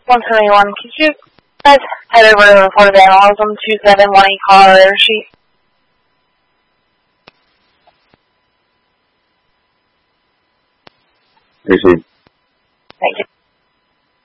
121. Could you guys head over to the report of vandalism 271 Colorado Sheet? Receive.